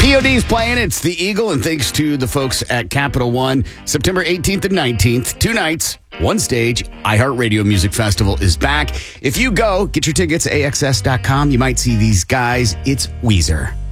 POD's playing. It's the Eagle, and thanks to the folks at Capital One, September 18th and 19th, 2 nights, 1 stage, iHeartRadio Music Festival is back. If you go, get your tickets at AXS.com. You might see these guys. It's Weezer.